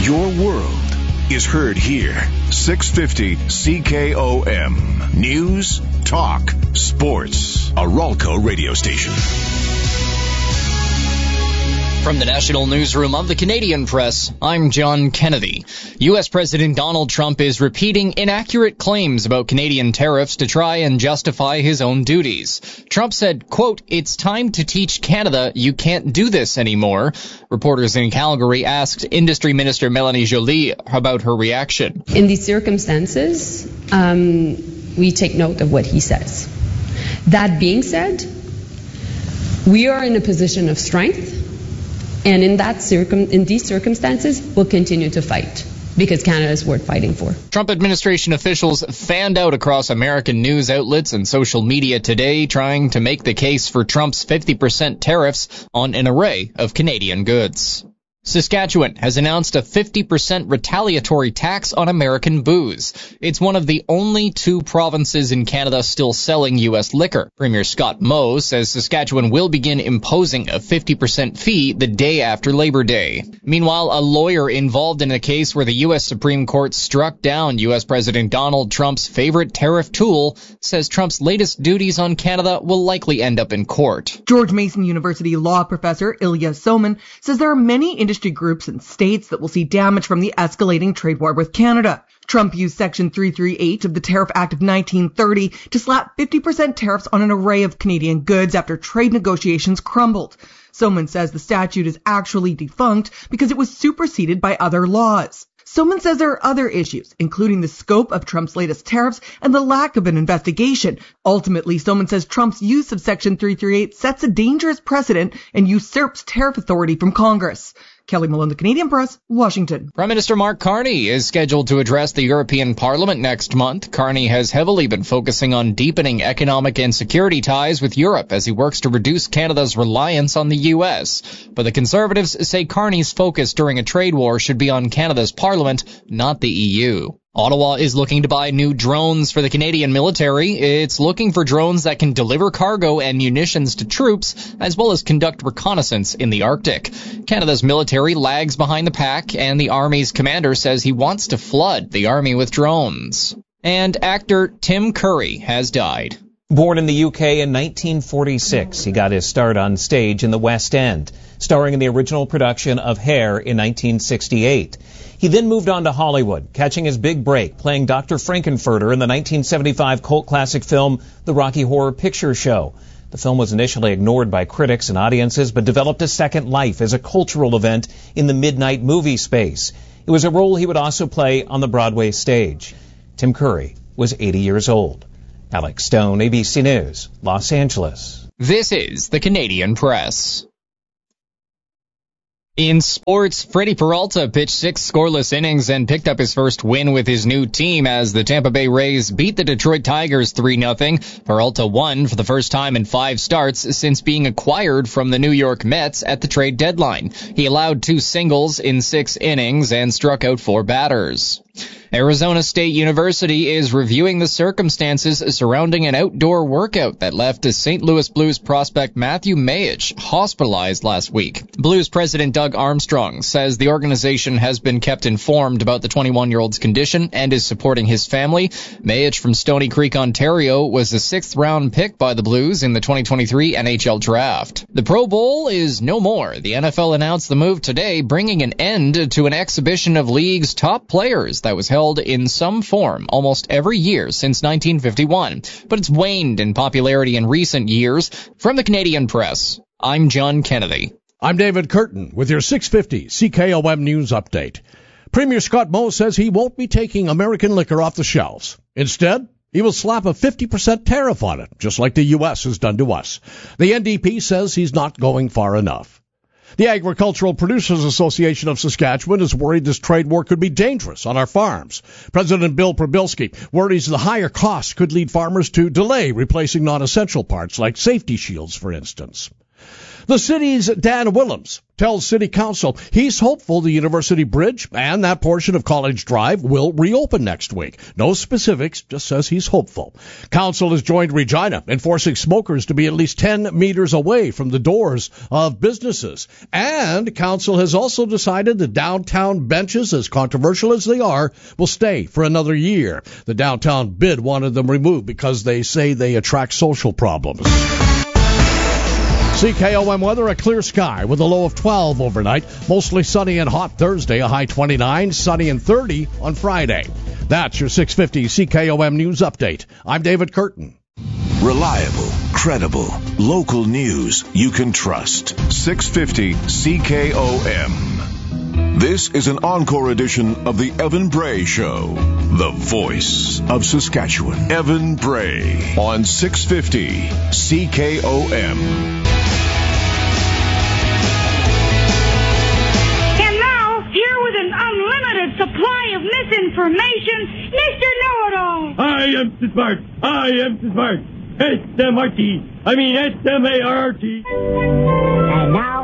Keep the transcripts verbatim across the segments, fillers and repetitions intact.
Your world is heard here. six fifty C K O M. News, talk, sports. A Ralco radio station. From the National Newsroom of the Canadian Press, I'm John Kennedy. U S. President Donald Trump is repeating inaccurate claims about Canadian tariffs to try and justify his own duties. Trump said, quote, "It's time to teach Canada you can't do this anymore." Reporters in Calgary asked Industry Minister Melanie Joly about her reaction. In these circumstances, um, we take note of what he says. That being said, we are in a position of strength. And in that circum- in these circumstances, we'll continue to fight because Canada is worth fighting for. Trump administration officials fanned out across American news outlets and social media today, trying to make the case for Trump's fifty percent tariffs on an array of Canadian goods. Saskatchewan has announced a fifty percent retaliatory tax on American booze. It's one of the only two provinces in Canada still selling U S liquor. Premier Scott Moe says Saskatchewan will begin imposing a fifty percent fee the day after Labor Day. Meanwhile, a lawyer involved in a case where the U S. Supreme Court struck down U S. President Donald Trump's favorite tariff tool says Trump's latest duties on Canada will likely end up in court. George Mason University law professor Ilya Soman says there are many industry groups and states that will see damage from the escalating trade war with Canada. Trump used Section three thirty-eight of the Tariff Act of nineteen thirty to slap fifty percent tariffs on an array of Canadian goods after trade negotiations crumbled. Soman says the statute is actually defunct because it was superseded by other laws. Soman says there are other issues, including the scope of Trump's latest tariffs and the lack of an investigation. Ultimately, Soman says Trump's use of Section three thirty-eight sets a dangerous precedent and usurps tariff authority from Congress. Kelly Malone, The Canadian Press, Washington. Prime Minister Mark Carney is scheduled to address the European Parliament next month. Carney has heavily been focusing on deepening economic and security ties with Europe as he works to reduce Canada's reliance on the U S. But the Conservatives say Carney's focus during a trade war should be on Canada's Parliament, not the E U. Ottawa is looking to buy new drones for the Canadian military. It's looking for drones that can deliver cargo and munitions to troops, as well as conduct reconnaissance in the Arctic. Canada's military lags behind the pack, and the Army's commander says he wants to flood the Army with drones. And actor Tim Curry has died. Born in the U K in nineteen forty-six, he got his start on stage in the West End, starring in the original production of Hair in nineteen sixty-eight. He then moved on to Hollywood, catching his big break playing Doctor Frankenfurter in the nineteen seventy-five cult classic film The Rocky Horror Picture Show. The film was initially ignored by critics and audiences, but developed a second life as a cultural event in the midnight movie space. It was a role he would also play on the Broadway stage. Tim Curry was eighty years old. Alex Stone, A B C News, Los Angeles. This is the Canadian Press. In sports, Freddie Peralta pitched six scoreless innings and picked up his first win with his new team as the Tampa Bay Rays beat the Detroit Tigers three nothing. Peralta won for the first time in five starts since being acquired from the New York Mets at the trade deadline. He allowed two singles in six innings and struck out four batters. Arizona State University is reviewing the circumstances surrounding an outdoor workout that left Saint Louis Blues prospect Matthew Mayich hospitalized last week. Blues president Doug Armstrong says the organization has been kept informed about the twenty-one-year-old's condition and is supporting his family. Mayich from Stony Creek, Ontario, was the sixth-round pick by the Blues in the twenty twenty-three N H L Draft. The Pro Bowl is no more. The N F L announced the move today, bringing an end to an exhibition of league's top players that was held in some form almost every year since nineteen fifty-one, but it's waned in popularity in recent years. From the Canadian Press, I'm John Kennedy. I'm David Curtin with your six fifty C K O M News Update. Premier Scott Moe says he won't be taking American liquor off the shelves. Instead, he will slap a fifty percent tariff on it, just like the U S has done to us. The N D P says he's not going far enough. The Agricultural Producers Association of Saskatchewan is worried this trade war could be dangerous on our farms. President Bill Probilski worries the higher costs could lead farmers to delay replacing non-essential parts like safety shields, for instance. The city's Dan Willems tells City Council he's hopeful the University Bridge and that portion of College Drive will reopen next week. No specifics, just says he's hopeful. Council has joined Regina in forcing smokers to be at least ten meters away from the doors of businesses. And Council has also decided the downtown benches, as controversial as they are, will stay for another year. The downtown bid wanted them removed because they say they attract social problems. C K O M weather, a clear sky with a low of twelve overnight. Mostly sunny and hot Thursday, a high twenty-nine, sunny and thirty on Friday. That's your six fifty C K O M News Update. I'm David Curtin. Reliable, credible, local news you can trust. six fifty C K O M. This is an encore edition of the Evan Bray Show. The voice of Saskatchewan. Evan Bray on six fifty C K O M. Supply of misinformation, Mister Know-It-All. I am smart. I am smart. S M R T. I mean S M A R R T. And now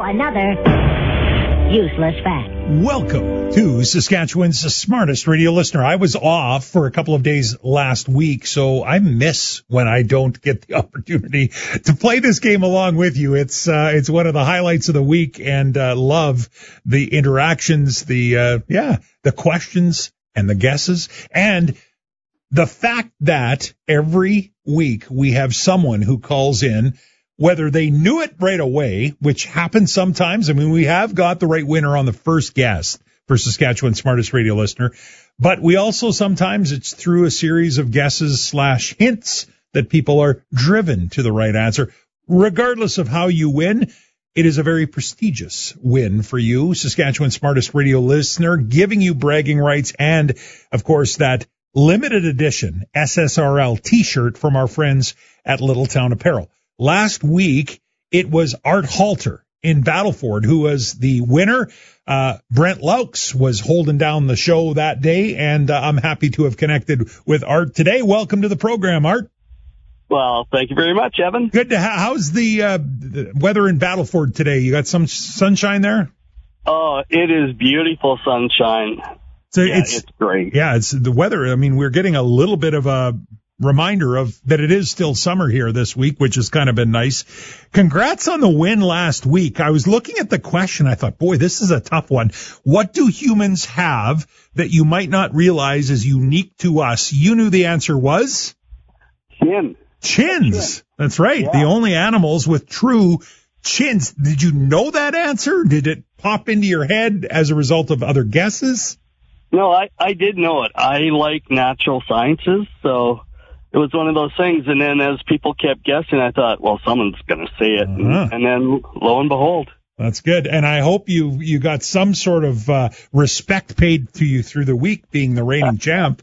another useless fact. Welcome to Saskatchewan's smartest radio listener. I was off for a couple of days last week, so I miss when I don't get the opportunity to play this game along with you. It's uh, it's one of the highlights of the week, and uh, love the interactions, the uh, yeah, the questions and the guesses, and the fact that every week we have someone who calls in. Whether they knew it right away, which happens sometimes. I mean, we have got the right winner on the first guess for Saskatchewan's smartest radio listener. But we also sometimes it's through a series of guesses slash hints that people are driven to the right answer. Regardless of how you win, it is a very prestigious win for you, Saskatchewan's smartest radio listener, giving you bragging rights and, of course, that limited edition S S R L t-shirt from our friends at Littletown Apparel. Last week, it was Art Halter in Battleford who was the winner. Uh, Brent Laux was holding down the show that day, and uh, I'm happy to have connected with Art today. Welcome to the program, Art. Well, thank you very much, Evan. Good to ha- How's the, uh, the weather in Battleford today? You got some sunshine there? Oh, it is beautiful sunshine. So yeah, it's, it's great. Yeah, it's the weather. I mean, we're getting a little bit of a reminder of that it is still summer here this week, which has kind of been nice. Congrats on the win last week. I was looking at the question. I thought, boy, this is a tough one. What do humans have that you might not realize is unique to us? You knew the answer was? Chin. Chins. Chin. That's right. Yeah. The only animals with true chins. Did you know that answer? Did it pop into your head as a result of other guesses? No, I, I did know it. I like natural sciences, so it was one of those things, and then as people kept guessing, I thought, well, someone's going to say it, uh-huh. and, and then lo and behold. That's good, and I hope you you got some sort of uh, respect paid to you through the week, being the reigning champ.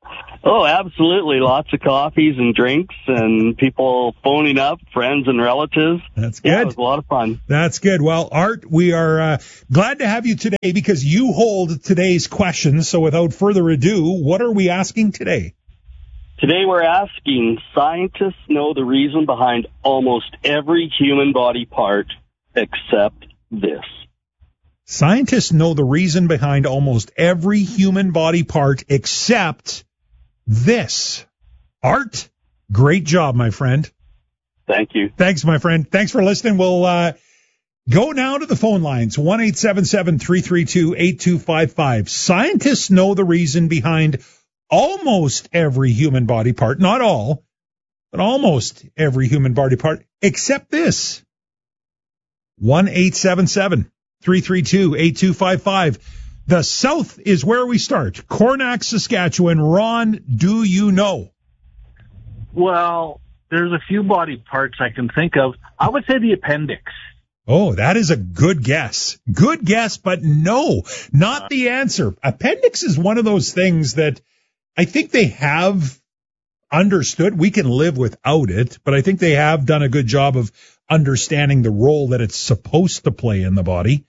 Oh, absolutely. Lots of coffees and drinks and people phoning up, friends and relatives. That's good. Yeah, it was a lot of fun. That's good. Well, Art, we are uh, glad to have you today because you hold today's questions. So without further ado, what are we asking today? Today we're asking, scientists know the reason behind almost every human body part except this. Scientists know the reason behind almost every human body part except this. Art, great job, my friend. Thank you. Thanks, my friend. Thanks for listening. We'll uh, go now to the phone lines, one eight seven seven, three three two, eight two five five. Scientists know the reason behind almost every human body part, not all, but almost every human body part, except this. one eight seven seven, three three two, eight two five five. The South is where we start. Cornack, Saskatchewan. Ron, do you know? Well, there's a few body parts I can think of. I would say the appendix. Oh, that is a good guess. Good guess, but no, not the answer. Appendix is one of those things that I think they have understood. We can live without it, but I think they have done a good job of understanding the role that it's supposed to play in the body.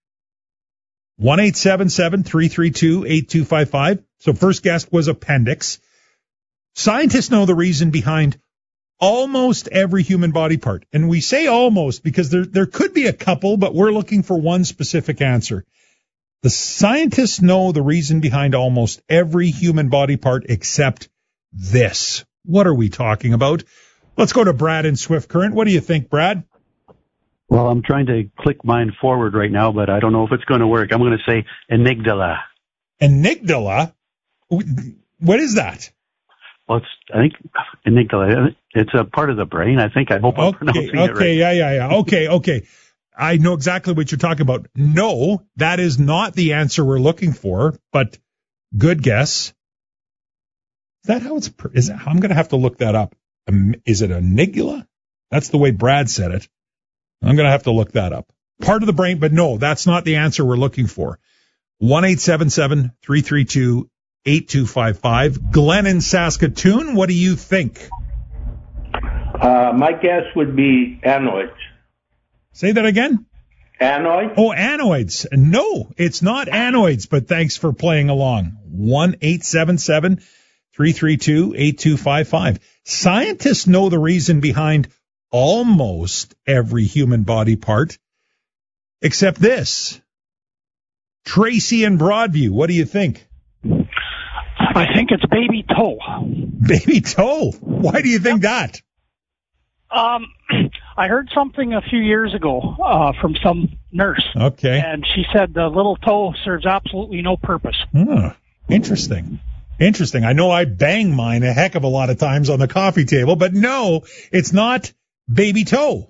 one eight seven seven, three three two, eight two five five. So first guess was appendix. Scientists know the reason behind almost every human body part. And we say almost because there, there could be a couple, but we're looking for one specific answer. The scientists know the reason behind almost every human body part except this. What are we talking about? Let's go to Brad in Swift Current. What do you think, Brad? Well, I'm trying to click mine forward right now, but I don't know if it's going to work. I'm going to say amygdala. Amygdala? What is that? Well, it's, I think, amygdala. It's a part of the brain, I think. I hope I'm okay, pronouncing okay, it right. yeah, yeah, yeah. Okay, okay. I know exactly what you're talking about. No, that is not the answer we're looking for, but good guess. Is that how it's, is it, I'm going to have to look that up. Um, is it amygdala? That's the way Brad said it. I'm going to have to look that up. Part of the brain, but no, that's not the answer we're looking for. one eight seven seven, three three two, eight two five five. Glenn in Saskatoon, what do you think? Uh, my guess would be anoids. Say that again? Anoids? Oh, anoids. No, it's not anoids, but thanks for playing along. one eight seven seven, three three two, eight two five five. Scientists know the reason behind almost every human body part, except this. Tracy in Broadview, what do you think? I think it's baby toe. Baby toe? Why do you think that? Um, I heard something a few years ago uh, from some nurse. Okay. And she said the little toe serves absolutely no purpose. Hmm. Interesting. Interesting. I know I bang mine a heck of a lot of times on the coffee table, but no, it's not baby toe.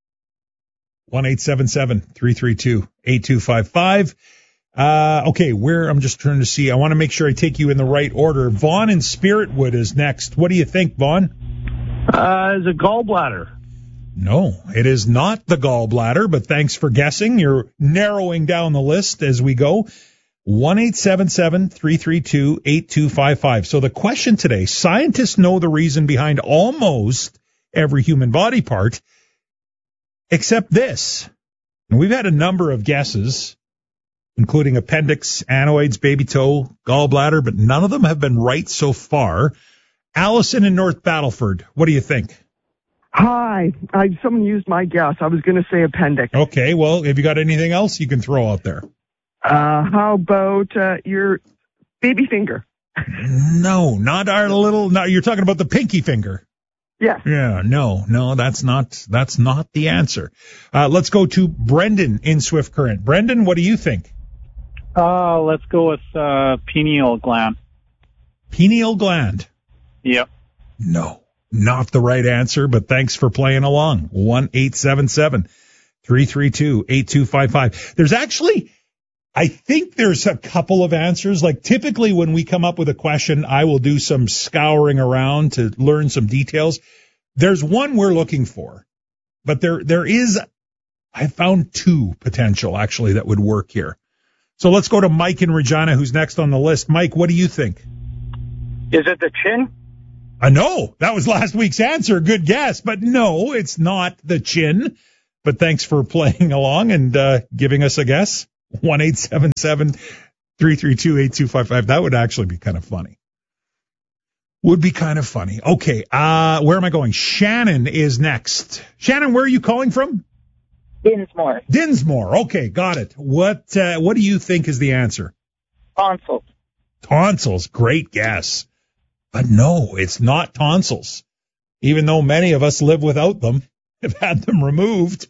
one eight seven seven, three three two, eight two five five. Uh, okay, where I'm just trying to see. I want to make sure I take you in the right order. Vaughn in Spiritwood is next. What do you think, Vaughn? Uh, it's a gallbladder. No, it is not the gallbladder, but thanks for guessing. You're narrowing down the list as we go. one eight seven seven, three three two, eight two five five. So the question today, scientists know the reason behind almost every human body part, except this. And we've had a number of guesses, including appendix, anoids, baby toe, gallbladder, but none of them have been right so far. Allison in North Battleford, what do you think? Hi. I, someone used my guess. I was going to say appendix. Okay, well, have you got anything else you can throw out there? Uh, how about uh, your baby finger? No, not our little, no, you're talking about the pinky finger. Yes. Yeah, no, no, that's not, that's not the answer. Uh, let's go to Brendan in Swift Current. Brendan, what do you think? Uh, let's go with uh, pineal gland. Pineal gland? Yep. No, not the right answer, but thanks for playing along. one eight seven seven, three three two, eight two five five. There's actually, I think there's a couple of answers. Like typically when we come up with a question, I will do some scouring around to learn some details. There's one we're looking for, but there, there is, I found two potential actually that would work here. So let's go to Mike in Regina, who's next on the list. Mike, what do you think? Is it the chin? I know that was last week's answer. Good guess, but no, it's not the chin. But thanks for playing along and uh, giving us a guess. one eight seven seven, three three two, eight two five five. That would actually be kind of funny. Would be kind of funny. Okay, uh, where am I going? Shannon is next. Shannon, where are you calling from? Dinsmore. Dinsmore. Okay, got it. What uh, What do you think is the answer? Tonsils. Tonsils. Great guess. But no, it's not tonsils. Even though many of us live without them, have had them removed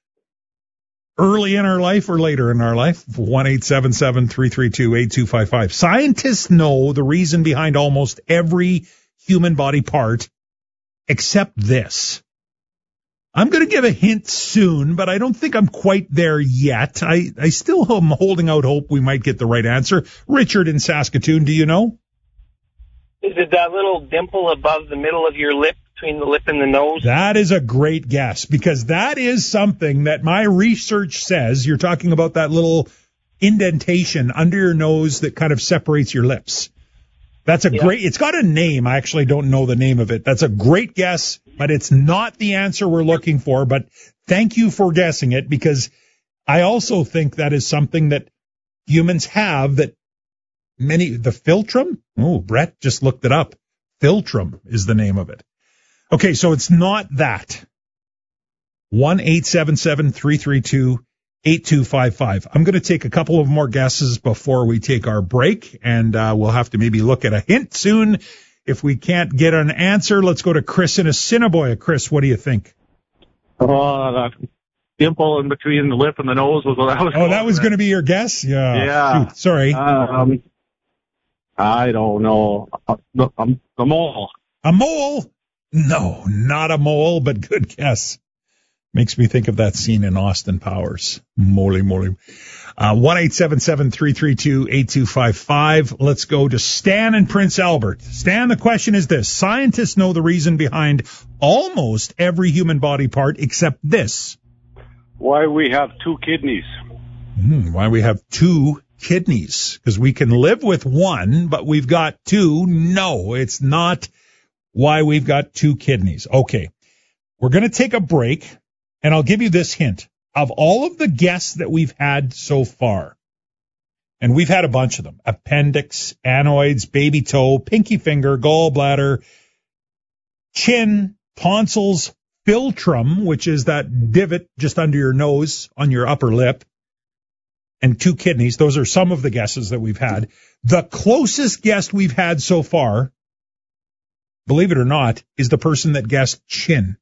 early in our life or later in our life. one eight seven seven, three three two, eight two five five. Scientists know the reason behind almost every human body part except this. I'm going to give a hint soon, but I don't think I'm quite there yet. I, I still am holding out hope we might get the right answer. Richard in Saskatoon, do you know? Is it that little dimple above the middle of your lip, between the lip and the nose? That is a great guess, because that is something that my research says. You're talking about that little indentation under your nose that kind of separates your lips. That's a yeah. great, it's got a name. I actually don't know the name of it. That's a great guess, but it's not the answer we're looking for. But thank you for guessing it, because I also think that is something that humans have that many, the philtrum? Oh, Brett just looked it up. Philtrum is the name of it. Okay, so it's not that. one eight seven seven, three three two, eight two five five. I'm going to take a couple of more guesses before we take our break, and uh, we'll have to maybe look at a hint soon. If we can't get an answer, let's go to Chris in Assiniboia. Chris, what do you think? Oh, that dimple in between the lip and the nose was what I was. Oh, that was going to be your guess? Yeah. Yeah. Shoot, sorry. Um, I don't know. A, a, a mole. A mole? No, not a mole, but good guess. Makes me think of that scene in Austin Powers. Moly, moly. Uh, one eight seven seven, three three two, eight two five five. Let's go to Stan in Prince Albert. Stan, the question is this. Scientists know the reason behind almost every human body part except this. Why we have two kidneys. Hmm, why we have two kidneys. Because we can live with one, but we've got two. No, it's not why we've got two kidneys. Okay, we're going to take a break, and I'll give you this hint. Of all of the guests that we've had so far, and we've had a bunch of them, appendix, anoids, baby toe, pinky finger, gallbladder, chin, tonsils, philtrum, which is that divot just under your nose on your upper lip, and two kidneys. Those are some of the guesses that we've had. The closest guest we've had so far, believe it or not, is the person that guessed chin.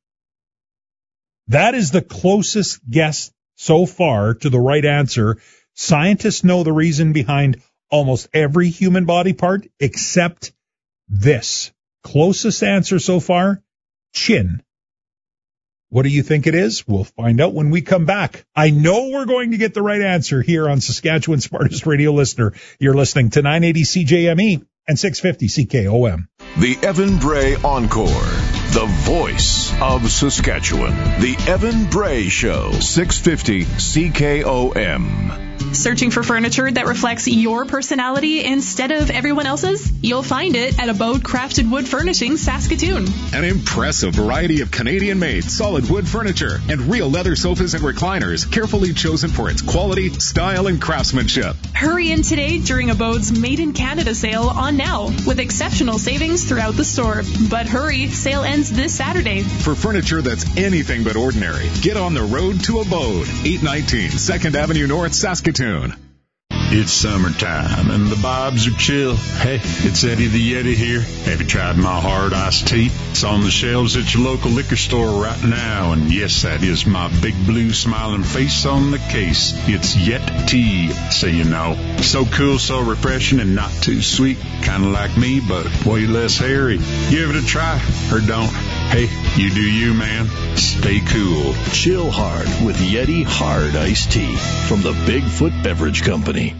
That is the closest guess so far to the right answer. Scientists know the reason behind almost every human body part except this. Closest answer so far, chin. What do you think it is? We'll find out when we come back. I know we're going to get the right answer here on Saskatchewan's Smartest Radio Listener. You're listening to nine eighty C J M E and six fifty C K O M. The Evan Bray Encore, the voice of Saskatchewan. The Evan Bray Show, six fifty C K O M. Searching for furniture that reflects your personality instead of everyone else's? You'll find it at Abode Crafted Wood Furnishings, Saskatoon. An impressive variety of Canadian-made solid wood furniture and real leather sofas and recliners, carefully chosen for its quality, style, and craftsmanship. Hurry in today during Abode's Made in Canada sale on now, with exceptional savings throughout the store. But hurry, sale ends this Saturday. For furniture that's anything but ordinary, get on the road to Abode, eight nineteen second Avenue North, Saskatoon. It's summertime and the vibes are chill. Hey, it's Eddie the Yeti here. Have you tried my hard iced tea? It's on the shelves at your local liquor store right now. And yes, that is my big blue smiling face on the case. It's Yet Tea, so you know. So cool, so refreshing, and not too sweet. Kind of like me, but way less hairy. Give it a try, or don't. Hey, you do you, man. Stay cool. Chill hard with Yeti Hard Iced Tea from the Bigfoot Beverage Company.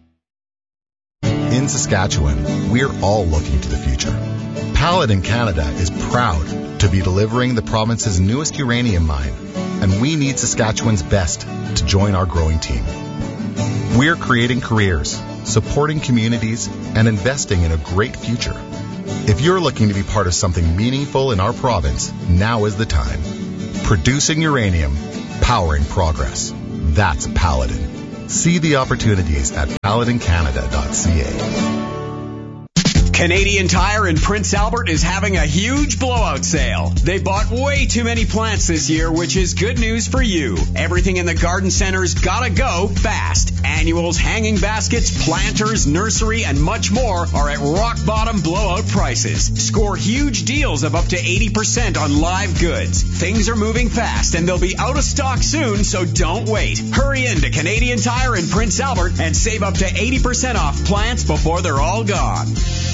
In Saskatchewan, we're all looking to the future. Paladin Canada is proud to be delivering the province's newest uranium mine, and we need Saskatchewan's best to join our growing team. We're creating careers, supporting communities, and investing in a great future. If you're looking to be part of something meaningful in our province, now is the time. Producing uranium, powering progress. That's Paladin. See the opportunities at paladin canada dot c a. Canadian Tire in Prince Albert is having a huge blowout sale. They bought way too many plants this year, which is good news for you. Everything in the garden center's gotta go fast. Annuals, hanging baskets, planters, nursery, and much more are at rock bottom blowout prices. Score huge deals of up to eighty percent on live goods. Things are moving fast and they'll be out of stock soon, so don't wait. Hurry into Canadian Tire in Prince Albert and save up to eighty percent off plants before they're all gone.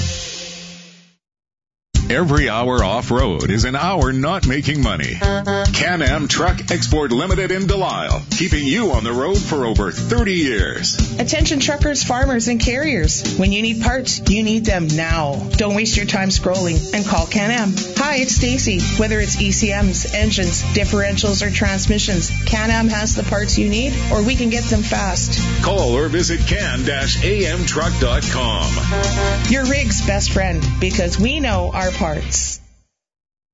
Every hour off-road is an hour not making money. Can-Am Truck Export Limited in Delisle, keeping you on the road for over thirty years. Attention truckers, farmers, and carriers. When you need parts, you need them now. Don't waste your time scrolling and call Can-Am. Hi, it's Stacy. Whether it's E C Ms, engines, differentials, or transmissions, Can-Am has the parts you need, or we can get them fast. Call or visit can dash a m truck dot com. Your rig's best friend, because we know our parts.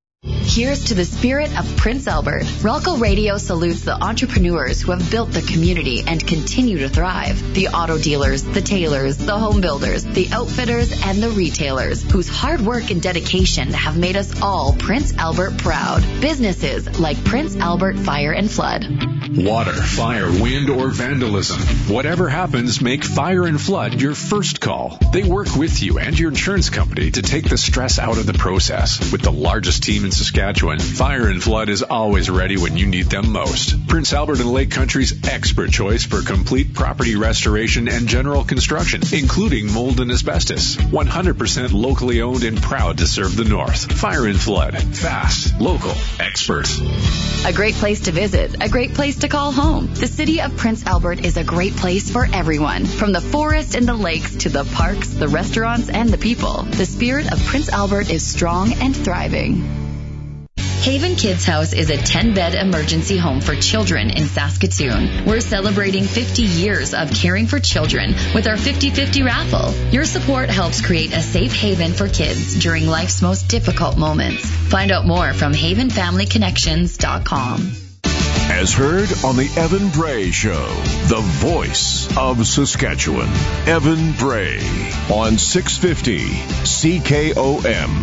Here's to the spirit of Prince Albert. Ralco Radio salutes the entrepreneurs who have built the community and continue to thrive. The auto dealers, the tailors, the home builders, the outfitters, and the retailers whose hard work and dedication have made us all Prince Albert proud. Businesses like Prince Albert Fire and Flood. Water, fire, wind, or vandalism. Whatever happens, make Fire and Flood your first call. They work with you and your insurance company to take the stress out of the process. With the largest team in Saskatchewan, Fire and Flood is always ready when you need them most. Prince Albert and Lake Country's expert choice for complete property restoration and general construction, including mold and asbestos. one hundred percent locally owned and proud to serve the North. Fire and Flood. Fast, local, expert. A great place to visit, a great place to call home. The city of Prince Albert is a great place for everyone. From the forest and the lakes to the parks, the restaurants, and the people. The spirit of Prince Albert is strong and thriving. Haven Kids House is a ten-bed emergency home for children in Saskatoon. We're celebrating fifty years of caring for children with our fifty fifty raffle. Your support helps create a safe haven for kids during life's most difficult moments. Find out more from haven family connections dot com. As heard on the Evan Bray Show, the voice of Saskatchewan. Evan Bray on six fifty C K O M.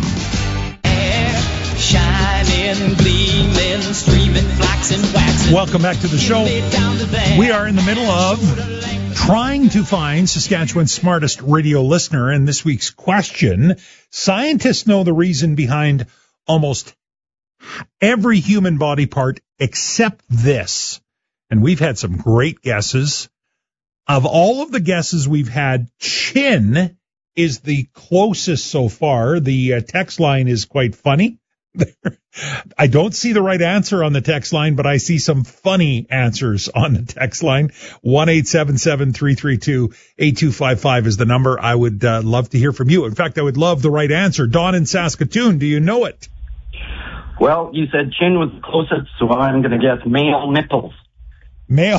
Shining, gleaming, streaming, flaxen, waxing. Welcome back to the show. We are in the middle of trying to find Saskatchewan's smartest radio listener, and this week's question, scientists know the reason behind almost every human body part except this. And we've had some great guesses. Of all of the guesses we've had, chin is the closest so far. The uh, text line is quite funny. I don't see the right answer on the text line, but I see some funny answers on the text line. one eight seven seven, three three two, eight two five five is the number. I would uh, love to hear from you. In fact, I would love the right answer. Don in Saskatoon, do you know it? Well, you said chin was the closest, so I'm going to guess male nipples. Male,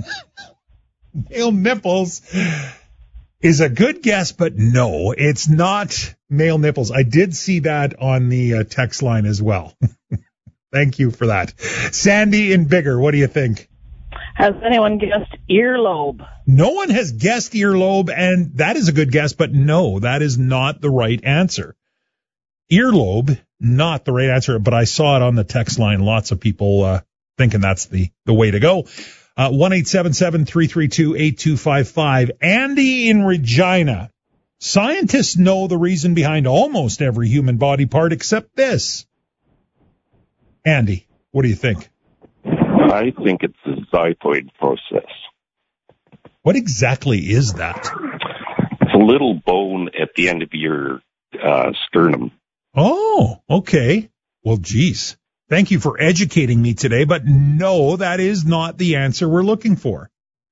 male nipples is a good guess, but no, it's not male nipples. I did see that on the uh, text line as well. Thank you for that. Sandy in Bigger, what do you think? Has anyone guessed earlobe? No one has guessed earlobe, and that is a good guess, but no, that is not the right answer. Earlobe, not the right answer, but I saw it on the text line. Lots of people uh, thinking that's the, the way to go. Uh, one eight seven seven, three three two, eight two five five. Andy in Regina. Scientists know the reason behind almost every human body part except this. Andy, what do you think? I think it's the xiphoid process. What exactly is that? It's a little bone at the end of your uh, sternum. Oh, okay. Well, geez. Thank you for educating me today, but no, that is not the answer we're looking for.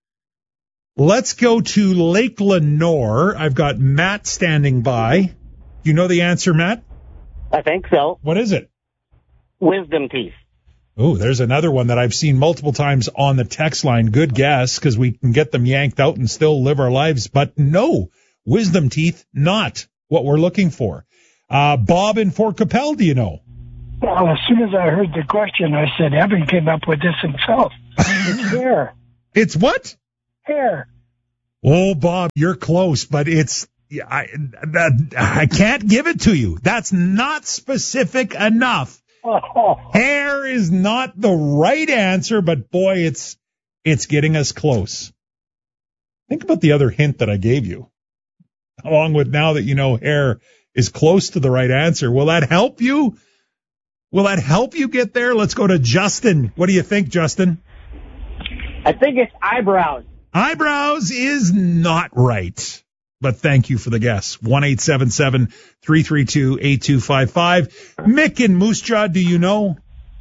Let's go to Lake Lenore. I've got Matt standing by. You know the answer, Matt? I think so. What is it? Wisdom teeth. Oh, there's another one that I've seen multiple times on the text line. Good guess, because we can get them yanked out and still live our lives. But no, wisdom teeth, not what we're looking for. Uh, Bob in Fort Capel, do you know? Well, as soon as I heard the question, I said, Evan came up with this himself. It's hair. It's what? Hair. Oh, Bob, you're close, but it's, I, that, I can't give it to you. That's not specific enough. Oh. Hair is not the right answer, but boy, it's, it's getting us close. Think about the other hint that I gave you. Along with now that you know hair is close to the right answer. Will that help you? Will that help you get there? Let's go to Justin. What do you think, Justin? I think it's eyebrows. Eyebrows is not right. But thank you for the guess. one eight seven seven, three three two, eight two five five. Mick in Moose Jaw, do you know?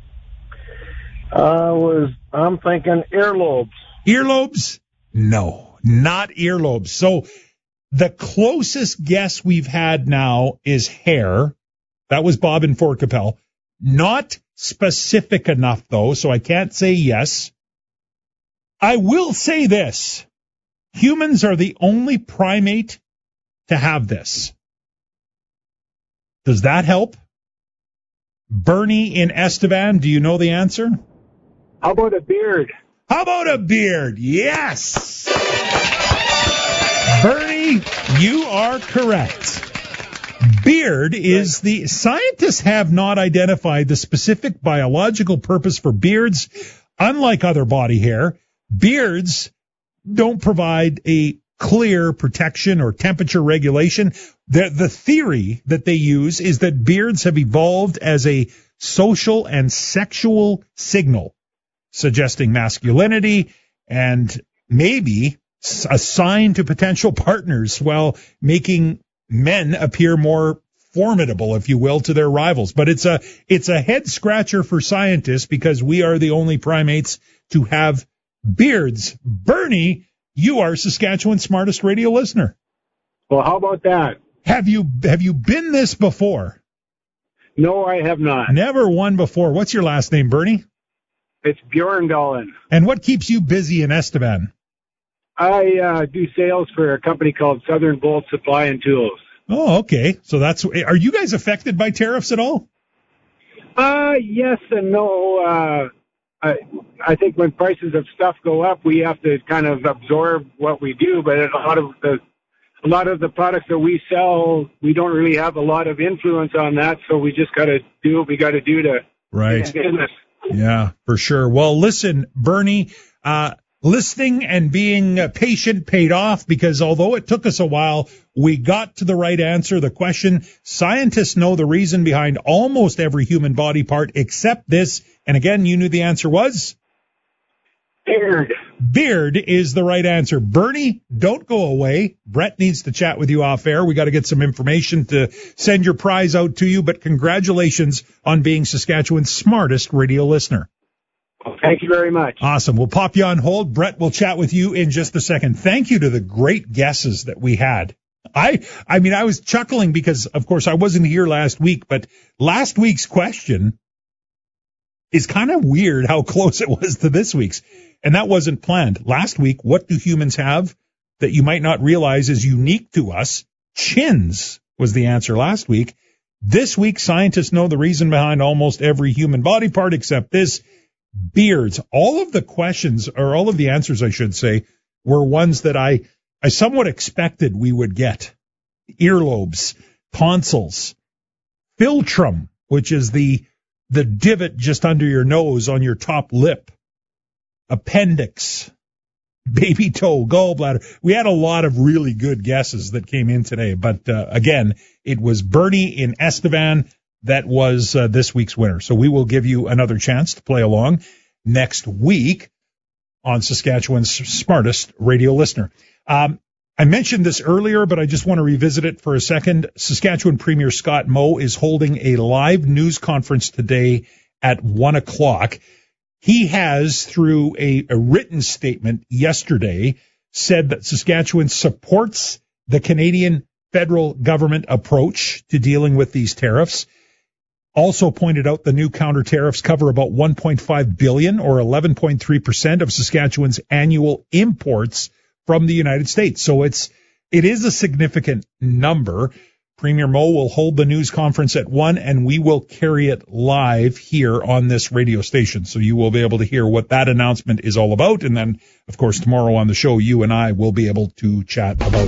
I was, I'm thinking earlobes. Earlobes? No, not earlobes. So the closest guess we've had now is hair. That was Bob in Fort Capel. Not specific enough, though, so I can't say yes. I will say this. Humans are the only primate to have this. Does that help? Bernie in Estevan, do you know the answer? How about a beard? How about a beard? Yes! Bernie, you are correct. Beard is the... Scientists have not identified the specific biological purpose for beards. Unlike other body hair, beards don't provide a clear protection or temperature regulation. The, the theory that they use is that beards have evolved as a social and sexual signal, suggesting masculinity and maybe a sign to potential partners while making men appear more formidable, if you will, to their rivals. But it's a it's a head scratcher for scientists because we are the only primates to have beards. Bernie, you are Saskatchewan's smartest radio listener. Well, how about that? Have you have you been this before? No, I have not. Never won before. What's your last name, Bernie? It's Bjorndalen. And what keeps you busy in Estevan? I uh, do sales for a company called Southern Bolt Supply and Tools. Oh, okay. So that's, are you guys affected by tariffs at all? Uh, yes and no. Uh, I, I think when prices of stuff go up, we have to kind of absorb what we do, but a lot of the, a lot of the products that we sell, we don't really have a lot of influence on that. So we just got to do what we got to do to right. get business. Yeah, for sure. Well, listen, Bernie, uh, listening and being patient paid off because although it took us a while, we got to the right answer. The question, scientists know the reason behind almost every human body part except this. And again, you knew the answer was? Beard. Beard is the right answer. Bernie, don't go away. Brett needs to chat with you off air. We got to get some information to send your prize out to you. But congratulations on being Saskatchewan's smartest radio listener. Thank you very much. Awesome. We'll pop you on hold. Brett will chat with you in just a second. Thank you to the great guesses that we had. I, I mean, I was chuckling because, of course, I wasn't here last week, but last week's question is kind of weird how close it was to this week's. And that wasn't planned. Last week, what do humans have that you might not realize is unique to us? Chins was the answer last week. This week, scientists know the reason behind almost every human body part except this. Beards. All of the questions, or all of the answers, I should say, were ones that I, I somewhat expected we would get. Earlobes, tonsils, philtrum, which is the, the divot just under your nose on your top lip, appendix, baby toe, gallbladder. We had a lot of really good guesses that came in today, but uh, again, it was Bernie in Estevan that was uh, this week's winner. So we will give you another chance to play along next week on Saskatchewan's smartest radio listener. Um, I mentioned this earlier, but I just want to revisit it for a second. Saskatchewan Premier Scott Moe is holding a live news conference today at one o'clock. He has, through a, a written statement yesterday, said that Saskatchewan supports the Canadian federal government approach to dealing with these tariffs. Also pointed out the new counter tariffs cover about one point five billion dollars or eleven point three percent of Saskatchewan's annual imports from the United States. So it's, it is a significant number. Premier Moe will hold the news conference at one and we will carry it live here on this radio station. So you will be able to hear what that announcement is all about. And then, of course, tomorrow on the show, you and I will be able to chat about